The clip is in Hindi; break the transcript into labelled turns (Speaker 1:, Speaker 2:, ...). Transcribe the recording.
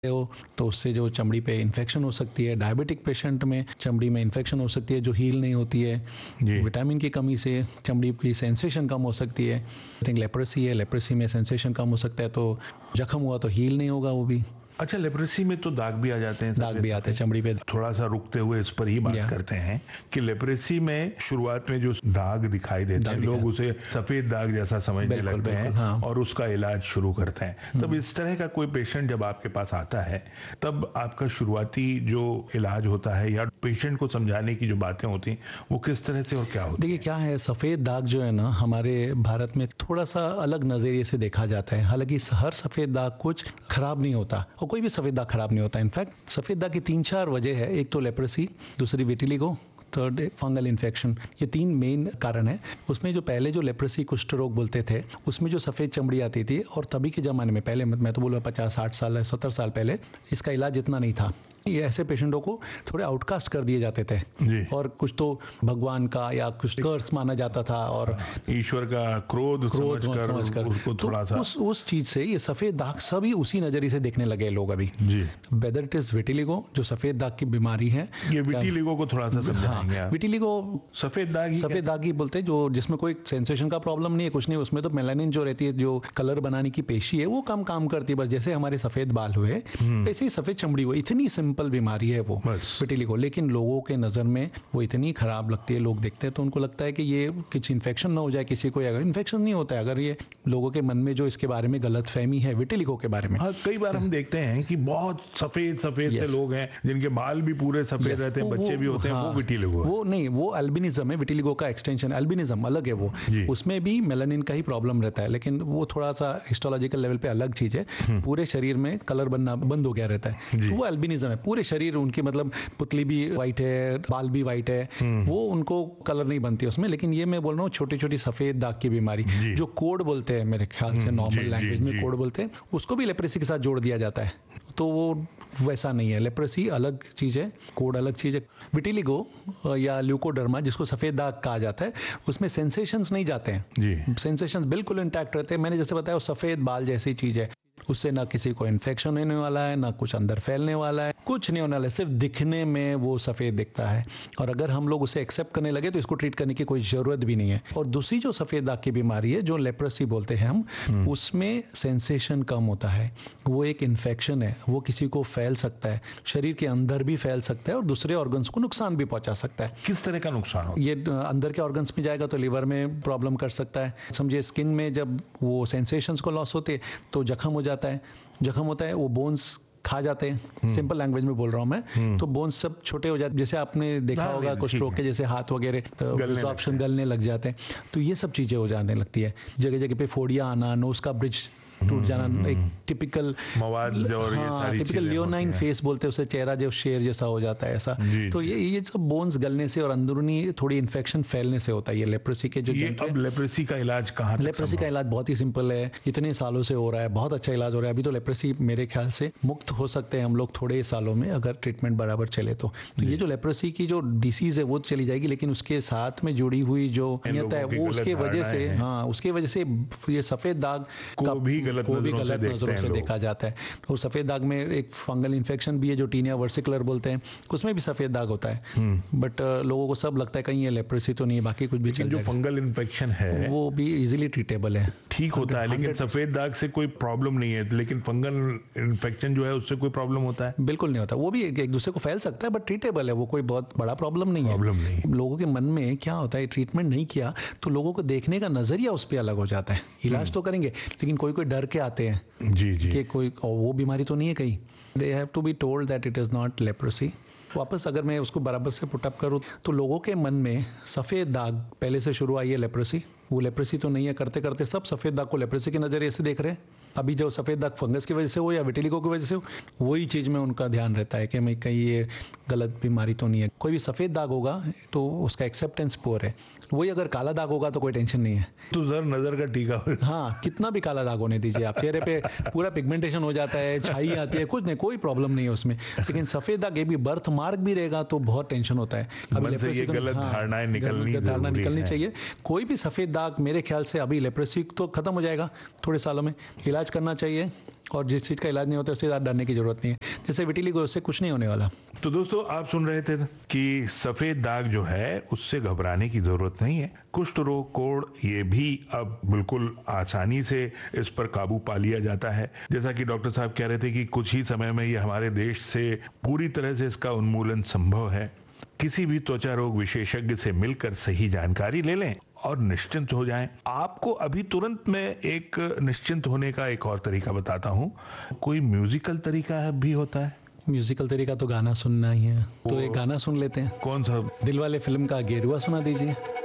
Speaker 1: हो तो उससे जो चमड़ी पे इन्फेक्शन हो सकती है। डायबिटिक पेशेंट में चमड़ी में इन्फेक्शन हो सकती है जो हील नहीं होती है। विटामिन की कमी से चमड़ी की सेंसेशन कम हो सकती है। आई थिंक लेप्रेसी है, लेप्रेसी में सेंसेशन कम हो सकता है, तो जख्म हुआ तो हील नहीं होगा वो भी।
Speaker 2: अच्छा, लेप्रेसी में तो दाग भी आ जाते हैं,
Speaker 1: दाग भी आते हैं चमड़ी पे।
Speaker 2: थोड़ा सा रुकते हुए इस पर ही बात करते हैं कि लेप्रेसी में शुरुआत में जो दाग दिखाई देते हैं लोग उसे सफेद दाग जैसा समझने लगते हैं और उसका इलाज शुरू करते हैं। तब इस तरह का कोई पेशेंट जब आपके पास आता है तब आपका शुरुआती जो इलाज होता है या पेशेंट को समझाने की जो बातें होती हैं वो किस तरह से और क्या होती है?
Speaker 1: देखिए क्या है, सफ़ेद दाग जो है ना हमारे भारत में थोड़ा सा अलग नज़रिए से देखा जाता है। हालांकि हर सफ़ेद दाग कुछ खराब नहीं होता और कोई भी सफ़ेद दाग खराब नहीं होता। इनफैक्ट सफ़ेद दाग की 3-4 वजह है। एक तो लेप्रेसी, दूसरी विटिलिगो, थर्ड फंगल इन्फेक्शन। ये 3 मेन कारण है। उसमें जो पहले जो लेप्रेसी कुष्ठ रोग बोलते थे उसमें जो सफ़ेद चमड़ी आती थी, और तभी के ज़माने में पहले मैं तो बोलूँ 50-60 साल 70 साल पहले इसका इलाज इतना नहीं था। ये ऐसे पेशेंटों को थोड़े आउटकास्ट कर दिए जाते थे और कुछ तो भगवान का या कुछ कर्स माना जाता था और
Speaker 2: ईश्वर का क्रोध समझकर उसको थोड़ा सा
Speaker 1: उस चीज से ये सफेद दाग सभी उसी नजरिए से देखने लगे लोग अभी। वेदर इट इज विटिलिगो जो सफेद दाग की बीमारी है।
Speaker 2: ये विटिलिगो को थोड़ा सा समझाएंगे आप?
Speaker 1: विटिलिगो
Speaker 2: सफेद दाग ही बोलते
Speaker 1: हैं जो जिसमें कोई सेंसेशन का प्रॉब्लम नहीं है, कुछ नहीं। उसमें तो मेलानिन जो रहती है जो कलर बनाने की पेशी है वो कम काम करती है। बस जैसे हमारे सफेद बाल हुए वैसे ही सफेद चमड़ी हुई। इतनी सिंपल बीमारी है वो विटिलिगो, लेकिन लोगों के नज़र में वो इतनी खराब लगती है। लोग देखते हैं तो उनको लगता है कि ये कुछ इन्फेक्शन ना हो जाए किसी को। अगर इन्फेक्शन नहीं होता है, अगर ये लोगों के मन में जो इसके बारे में गलत फहमी है विटिलिगो के बारे में।
Speaker 2: हाँ, कई बार हम देखते हैं कि बहुत सफेद से लोग हैं जिनके बाल भी पूरे सफेद रहते हैं, बच्चे भी होते हैं, वो विटिलिगो।
Speaker 1: वो नहीं, वो अल्बिनिज्म है। विटिलिगो का एक्सटेंशन अल्बिनिज्म अलग है वो। उसमें भी मेलानिन का ही प्रॉब्लम रहता है, लेकिन वो थोड़ा सा हिस्टोलॉजिकल लेवल पे अलग चीज है। पूरे शरीर में कलर बनना बंद हो गया रहता है, वो अल्बिनिज्म है। पूरे शरीर उनकी मतलब पुतली भी वाइट है, बाल भी वाइट है, वो उनको कलर नहीं बनती उसमें। लेकिन ये मैं बोल रहा हूँ छोटी छोटी सफेद दाग की बीमारी जो कोड बोलते हैं, मेरे ख्याल से नॉर्मल लैंग्वेज में कोड बोलते हैं, उसको भी लेप्रेसी के साथ जोड़ दिया जाता है। तो वो वैसा नहीं है। लेप्रेसी अलग चीज है, कोड अलग चीज है। विटिलिगो या ल्यूकोडर्मा जिसको सफेद दाग कहा जाता है उसमें सेंसेशंस नहीं जाते हैं। सेंसेशंस बिल्कुल इंटैक्ट रहते हैं। मैंने जैसे बताया वो सफेद बाल जैसी चीज है, उससे ना किसी को इन्फेक्शन होने वाला है, ना कुछ अंदर फैलने वाला है, कुछ नहीं होने वाला है। सिर्फ दिखने में वो सफ़ेद दिखता है और अगर हम लोग उसे एक्सेप्ट करने लगे तो इसको ट्रीट करने की कोई ज़रूरत भी नहीं है। और दूसरी जो सफ़ेद दाग की बीमारी है जो लेप्रेसी बोलते हैं हम, उसमें सेंसेशन कम होता है। वो एक इन्फेक्शन है, वो किसी को फैल सकता है, शरीर के अंदर भी फैल सकता है और दूसरे ऑर्गन्स को नुकसान भी पहुंचा सकता है।
Speaker 2: किस तरह का नुकसान हो?
Speaker 1: ये अंदर के ऑर्गन्स में जाएगा तो लिवर में प्रॉब्लम कर सकता है। समझिए स्किन में जब वो सेंसेशंस को लॉस होते तो जख्म हो जाता है। जख्म होता है वो बोन्स खा जाते हैं। सिंपल लैंग्वेज में बोल रहा हूँ मैं, तो बोन्स सब छोटे हो जाते हैं। जैसे आपने देखा होगा कुछ लोग के जैसे हाथ वगैरह ऑप्शन गलने लग जाते हैं। तो ये सब चीज़ें हो जाने लगती है। जगह जगह पे फोड़ियाँ आना, नोज का ब्रिज टूट जाना, एक टिपिकल
Speaker 2: मवाद और ये सारी
Speaker 1: टिपिकल लियोनाइन फेस बोलते हैं उसे, चेहरा जो शेर जैसा हो जाता है ऐसा। तो ये सब बोन्स गलने से और अंदरूनी थोड़ी इन्फेक्शन फैलने से होता है। ये लेप्रेसी के जो
Speaker 2: अब लेप्रेसी का इलाज कहाँ?
Speaker 1: लेप्रेसी का इलाज बहुत ही सिंपल है, इतने सालों से हो रहा है, बहुत अच्छा इलाज हो रहा है। अभी तो लेप्रेसी मेरे ख्याल से मुक्त हो सकते हैं हम लोग थोड़े सालों में अगर ट्रीटमेंट बराबर चले तो ये जो लेप्रेसी की जो डिसीज है वो चली जाएगी, लेकिन उसके साथ में जुड़ी हुई जो नियत है वो उसके वजह से, हाँ उसके वजह से ये सफेद दाग
Speaker 2: को भी गलत
Speaker 1: नजरों से देखा जाता है। और सफेद दाग में एक फंगल इन्फेक्शन भी है जो टीनिया वर्सिकुलर बोलते हैं, उसमें भी सफेद दाग होता है। बट लोगों को सब लगता है कहीं ये लेप्रेसी तो नहीं है, बाकी कुछ भी चल जाएगा।
Speaker 2: जो फंगल इन्फेक्शन है वो
Speaker 1: भी इजीली ट्रीटेबल है,
Speaker 2: ठीक होता है। लेकिन सफेद दाग से कोई प्रॉब्लम नहीं है, लेकिन फंगल इन्फेक्शन जो है उससे कोई प्रॉब्लम होता है?
Speaker 1: बिल्कुल नहीं होता। वो भी एक दूसरे को फैल सकता है बट ट्रीटेबल है, वो कोई बहुत बड़ा प्रॉब्लम नहीं है। लोगों के मन में क्या होता है, ट्रीटमेंट नहीं किया तो लोगों को देखने का नजरिया उस पर अलग हो जाता है। इलाज तो करेंगे लेकिन कोई डर के आते हैं कि कोई वो बीमारी तो नहीं है कहीं। They have to be told that it is not leprosy. वापस अगर मैं उसको बराबर से पुटअप करूँ तो लोगों के मन में सफ़ेद दाग पहले से शुरू आई है लेप्रेसी, वो लेप्रेसी तो नहीं है। करते करते सब सफ़ेद दाग को लेप्रेसी के नज़रिए से देख रहे हैं। अभी जो सफ़ेद दाग फंगस की वजह से हो या विटिलिगो की वजह से हो, वही चीज़ में उनका ध्यान रहता है कि मैं कहीं ये गलत बीमारी तो नहीं है। कोई भी सफ़ेद दाग होगा तो उसका एक्सेप्टेंस पोर है। वही अगर काला दाग होगा तो कोई टेंशन नहीं है,
Speaker 2: तो नज़र का टीका।
Speaker 1: हाँ, कितना भी काला दाग होने दीजिए आप, चेहरे पे पूरा पिगमेंटेशन हो जाता है, छाई आती है, कुछ नहीं, कोई प्रॉब्लम नहीं है उसमें। लेकिन सफ़ेद दाग ये भी बर्थ मार्क भी रहेगा तो बहुत टेंशन होता है।
Speaker 2: अभी ये गलत धारणाएं निकलनी
Speaker 1: चाहिए। कोई भी सफ़ेद दाग मेरे ख्याल से अभी लेप्रेसी तो खत्म हो जाएगा थोड़े सालों में, इलाज इलाज करना चाहिए, और जिस चीज़ का इलाज नहीं होता उससे ज़्यादा डरने की जरूरत नहीं है। जैसे विटिलिगो, उससे कुछ नहीं होने वाला।
Speaker 2: तो दोस्तों, आप सुन रहे थे कि सफेद दाग जो है उससे घबराने की जरूरत नहीं है। कुष्ठ रोग, कोढ़, ये भी अब बिल्कुल आसानी से इस पर काबू पा लिया जाता है। जैसा कि डॉक्टर साहब कह रहे थे कि कुछ ही समय में ये हमारे देश से पूरी तरह से इसका उन्मूलन संभव है। किसी भी त्वचा रोग विशेषज्ञ से मिलकर सही जानकारी ले लें और निश्चिंत हो जाएं। आपको अभी तुरंत में एक निश्चिंत होने का एक और तरीका बताता हूं। कोई म्यूजिकल तरीका भी होता है?
Speaker 1: म्यूजिकल तरीका तो गाना सुनना ही है, तो एक गाना सुन लेते हैं।
Speaker 2: कौन सा?
Speaker 1: दिलवाले फिल्म का गेरुआ सुना दीजिए।